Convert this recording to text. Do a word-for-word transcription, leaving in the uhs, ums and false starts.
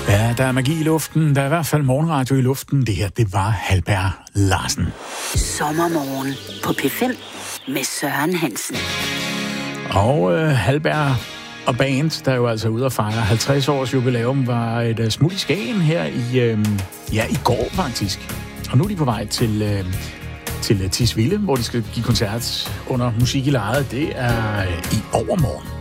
Ja, der er magi i luften. Der er i hvert fald morgenradio i luften. Det her, det var Halberg Larsen. Sommermorgen på P fem med Søren Hansen. Og øh, Halberg og band, der er jo altså ude at fejre halvtreds års jubilæum, var et uh, smut i Skagen her i, øh, ja, i går faktisk. Og nu er de på vej til, øh, til Tisvilde, hvor de skal give koncert under Musik i Lejet. Det er øh, i overmorgen.